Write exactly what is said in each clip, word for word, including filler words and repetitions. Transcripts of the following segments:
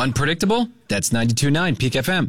Unpredictable? That's ninety-two point nine Peak F M.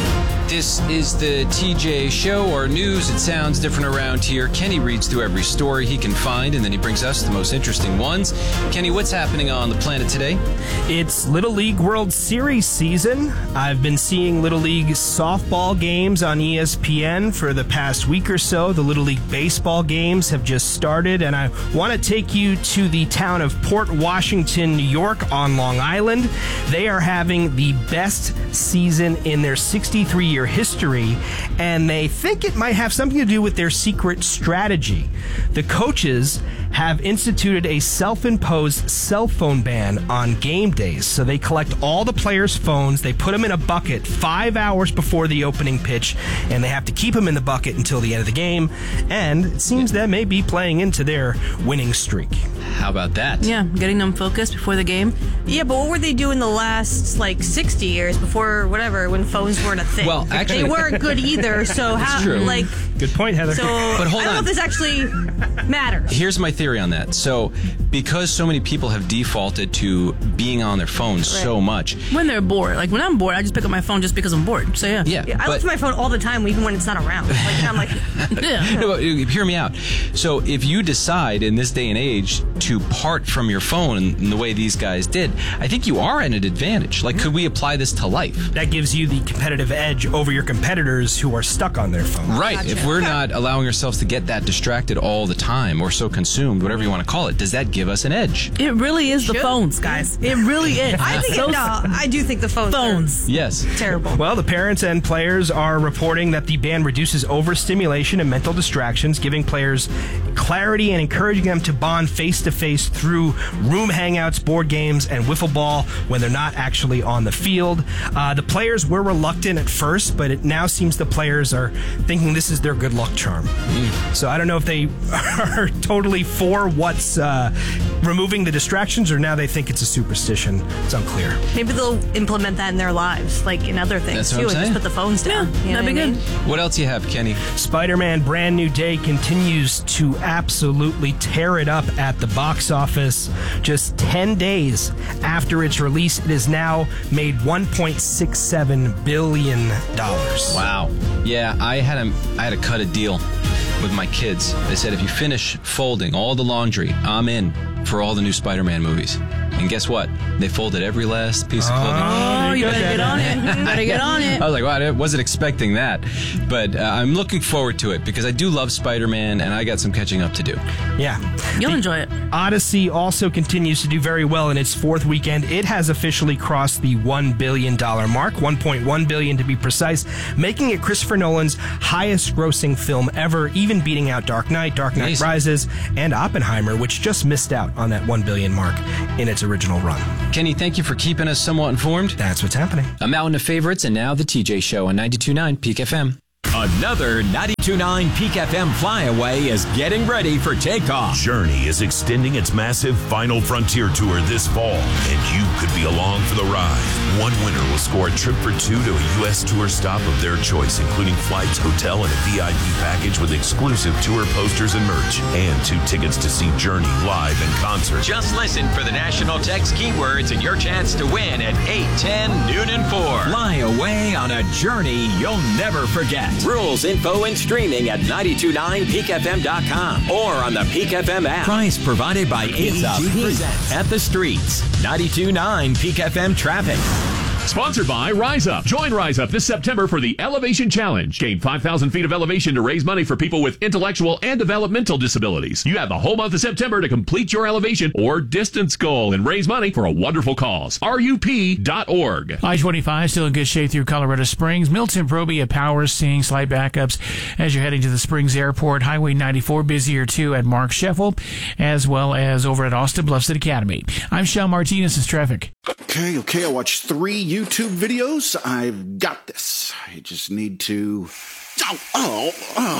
This is the T J Show, or news. It sounds different around here. Kenny reads through every story he can find, and then he brings us the most interesting ones. Kenny, what's happening on the planet today? It's Little League World Series season. I've been seeing Little League softball games on E S P N for the past week or so. The Little League baseball games have just started, and I want to take you to the town of Port Washington, New York on Long Island. They are having the best season in their sixty-three year history, and they think it might have something to do with their secret strategy. The coaches have instituted a self-imposed cell phone ban on game days. So they collect all the players' phones, they put them in a bucket five hours before the opening pitch, and they have to keep them in the bucket until the end of the game. And it seems that may be playing into their winning streak. How about that? Yeah, getting them focused before the game. Yeah, but what were they doing the last, like, sixty years before, whatever, when phones weren't a thing? Well, actually... They weren't good either, so how, true. like... Good point, Heather. So, but hold I don't on. know if this actually matters. Here's my theory on that. So, because so many people have defaulted to being on their phones Right. so much... When they're bored. Like, when I'm bored, I just pick up my phone just because I'm bored. So, yeah. Yeah, Yeah, I but... look at my phone all the time, even when it's not around. Like, I'm like... yeah. No, but hear me out. So if you decide in this day and age to part from your phone in, in the way these guys did, I think you are at an advantage. Like, could we apply this to life? That gives you the competitive edge over your competitors who are stuck on their phone. Right. Gotcha. If we're not allowing ourselves to get that distracted all the time or so consumed, whatever you want to call it, does that give us an edge? It really is the Should. phones, guys. It really is. I think... Those It, no, I do think the phones, phones. Yes. are terrible. Well, the parents and players are reporting that the ban reduces overstimulation and mental distractions, giving players clarity and encouraging them to bond face-to-face through room hangouts, board games, and wiffle ball when they're not actually on the field. Uh, the players were reluctant at first, but it now seems the players are thinking this is their good luck charm. Mm. So I don't know if they are totally for what's uh, removing the distractions, or now they think it's a superstition. It's unclear. Maybe they'll implement that in their lives, like in other things, That's what too, I'm and saying. just put the phones down. Yeah, You know that'd be what I good. mean? What else you have, Kenny? Spider-Man Brand New Day continues to absolutely tear it up at the box office. Just ten days after its release, it has now made one point six seven billion dollars. Wow. Yeah, I had a, I had to cut a deal with my kids. They said, if you finish folding all the laundry, I'm in for all the new Spider-Man movies. And guess what? They folded every last piece of clothing. Oh, you better get on it. You better get on it. I was like, wow, I wasn't expecting that. But uh, I'm looking forward to it because I do love Spider-Man and I got some catching up to do. Yeah. You'll The enjoy it. Odyssey also continues to do very well in its fourth weekend. It has officially crossed the one billion dollars mark, one point one billion dollars to be precise, making it Christopher Nolan's highest grossing film ever, even beating out Dark Knight, Dark Knight Amazing. Rises, and Oppenheimer, which just missed out on that one billion dollars mark in its original run. Kenny, thank you for keeping us somewhat informed. That's what's happening. A mountain of favorites, and now the T J Show on ninety-two point nine Peak F M. Another ninety-two point nine Peak F M flyaway is getting ready for takeoff. Journey is extending its massive Final Frontier tour this fall, and you could be along for the ride. One winner will score a trip for two to a U S tour stop of their choice, including flights, hotel, and a V I P package with exclusive tour posters and merch, and two tickets to see Journey live in concert. Just listen for the national text keywords and your chance to win at eight, ten, noon, and four. Fly away on a journey you'll never forget. Rules, info, and streaming at nine two nine peak f m dot com or on the Peak F M app. Price provided by A G P at the streets. ninety-two point nine Peak F M traffic. Sponsored by Rise Up. Join Rise Up this September for the Elevation Challenge. Gain five thousand feet of elevation to raise money for people with intellectual and developmental disabilities. You have the whole month of September to complete your elevation or distance goal and raise money for a wonderful cause. R U P dot org. I twenty-five still in good shape through Colorado Springs. Milton, Proby at Powers seeing slight backups as you're heading to the Springs Airport. Highway ninety-four busier too at Mark Sheffel, as well as over at Austin Bluffs Academy. I'm Sean Martinez. It's traffic. Okay, okay, I watched three YouTube videos. I've got this. I just need to... Oh, oh,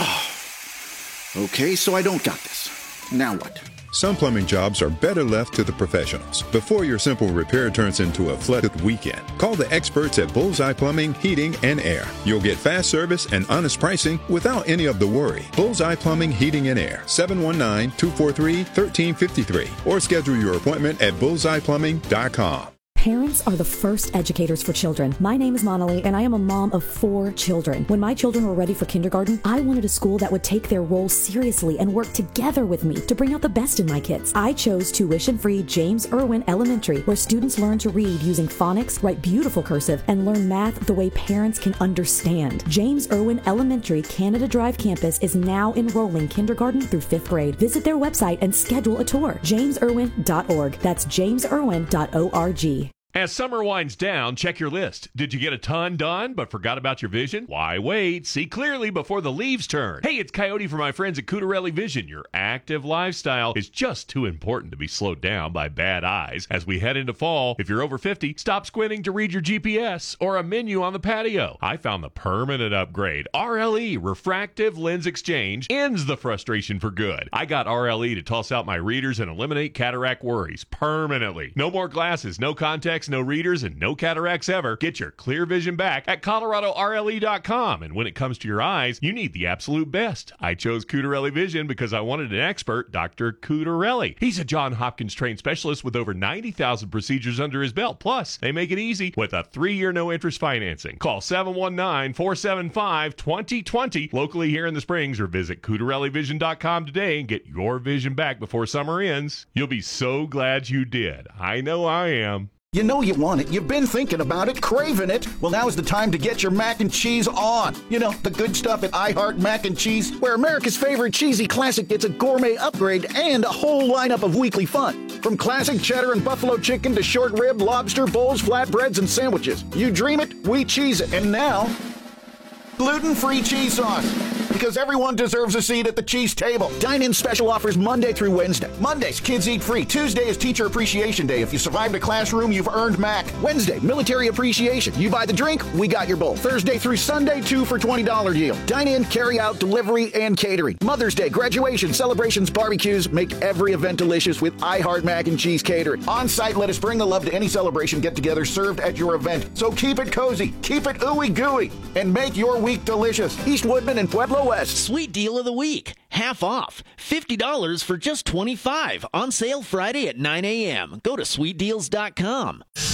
oh. Okay, so I don't got this. Now what? Some plumbing jobs are better left to the professionals before your simple repair turns into a flooded weekend. Call the experts at Bullseye Plumbing, Heating, and Air. You'll get fast service and honest pricing without any of the worry. Bullseye Plumbing, Heating, and Air, seven one nine, two four three, one three five three, or schedule your appointment at bullseye plumbing dot com. Parents are the first educators for children. My name is Monali, and I am a mom of four children. When my children were ready for kindergarten, I wanted a school that would take their role seriously and work together with me to bring out the best in my kids. I chose tuition-free James Irwin Elementary, where students learn to read using phonics, write beautiful cursive, and learn math the way parents can understand. James Irwin Elementary, Canada Drive campus is now enrolling kindergarten through fifth grade. Visit their website and schedule a tour. james irwin dot org. That's james irwin dot org. As summer winds down, check your list. Did you get a ton done but forgot about your vision? Why wait? See clearly before the leaves turn. Hey, it's Coyote from my friends at Cutarelli Vision. Your active lifestyle is just too important to be slowed down by bad eyes. As we head into fall, if you're over fifty, stop squinting to read your G P S or a menu on the patio. I found the permanent upgrade. R L E, Refractive Lens Exchange, ends the frustration for good. I got R L E to toss out my readers and eliminate cataract worries permanently. No more glasses, no contacts, no readers, and no cataracts ever. Get your clear vision back at Colorado R L E dot com. And when it comes to your eyes, you need the absolute best. I chose Cutarelli Vision because I wanted an expert, Doctor Cutarelli. He's a Johns Hopkins trained specialist with over ninety thousand procedures under his belt. Plus, they make it easy with a three-year no-interest financing. Call seven one nine, four seven five, two zero two zero locally here in the Springs, or visit Cutarelli Vision dot com today and get your vision back before summer ends. You'll be so glad you did. I know I am. You know you want it. You've been thinking about it, craving it. Well, now is the time to get your mac and cheese on. You know, the good stuff at I Heart Mac and Cheese, where America's favorite cheesy classic gets a gourmet upgrade and a whole lineup of weekly fun. From classic cheddar and buffalo chicken to short rib, lobster, bowls, flatbreads, and sandwiches. You dream it, we cheese it. And now, gluten-free cheese sauce. Because everyone deserves a seat at the cheese table. Dine-in special offers Monday through Wednesday. Mondays, kids eat free. Tuesday is Teacher Appreciation Day. If you survived a classroom, you've earned Mac. Wednesday, Military Appreciation. You buy the drink, we got your bowl. Thursday through Sunday, two for twenty dollars deal. Dine-in, carry-out, delivery, and catering. Mother's Day, graduation, celebrations, barbecues. Make every event delicious with I Heart Mac and Cheese Catering. On-site, let us bring the love to any celebration get-together served at your event. So keep it cozy, keep it ooey-gooey, and make your week delicious. East Woodman and Pueblo West. Sweet deal of the week. Half off. fifty dollars for just twenty-five dollars. On sale Friday at nine a.m. Go to sweet deals dot com.